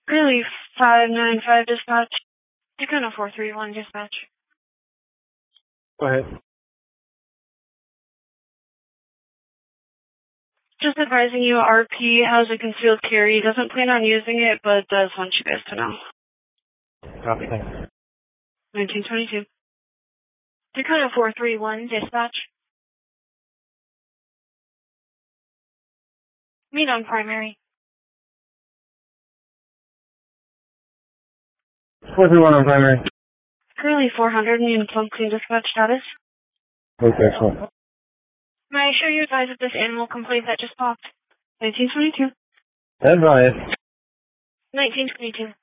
Really, 595 dispatch. Dakota 431 dispatch. Go ahead. Just advising you, RP has a concealed carry. He doesn't plan on using it, but does want you guys to know. Copy, thanks. 1922. Dakota 431 dispatch. Meet on primary. 431 on primary. Currently 400 and uniform clean dispatch status. Okay, excellent. May I show you advise of this animal complaint that just popped? 1922. Advise. 1922.